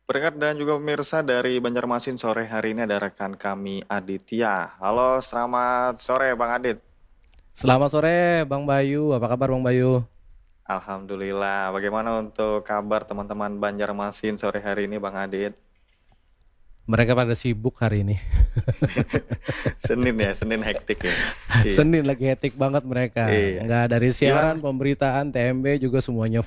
Berkat dan juga pemirsa dari Banjarmasin sore hari ini ada rekan kami Aditya. Halo, selamat sore Bang Adit. Selamat sore Bang Bayu, apa kabar Bang Bayu? Alhamdulillah. Bagaimana untuk kabar teman-teman Banjarmasin sore hari ini Bang Adit? Mereka pada sibuk hari ini. Senin ya, Senin hektik ya. Iya, Senin lagi hektik banget mereka. iya. Nggak dari siaran, Gimana? pemberitaan, TMB juga semuanya